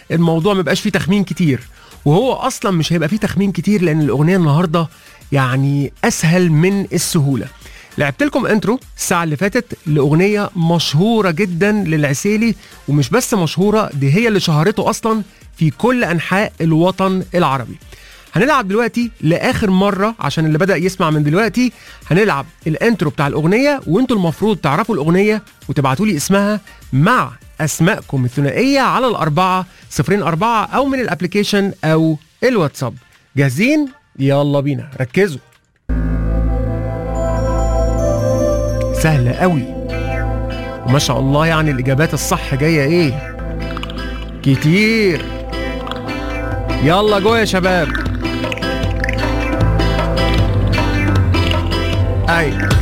الموضوع ما يبقاش فيه تخمين كتير، وهو اصلا مش هيبقى فيه تخمين كتير لان الاغنيه النهارده يعني اسهل من السهوله. لعبت لكم انترو الساعه اللي فاتت لاغنيه مشهوره جدا للعسيلي، ومش بس مشهوره، دي هي اللي شهرته اصلا في كل انحاء الوطن العربي. هنلعب دلوقتي لاخر مره عشان اللي بدأ يسمع من دلوقتي، هنلعب الانترو بتاع الاغنيه وانتوا المفروض تعرفوا الاغنيه وتبعتوا لي اسمها مع اسمائكم الثنائيه على 4004 او من الابليكيشن او الواتساب. جاهزين؟ يلا بينا، ركزوا. سهله قوي وما شاء الله، يعني الاجابات الصح جايه ايه كتير. يلا جوه يا شباب. اي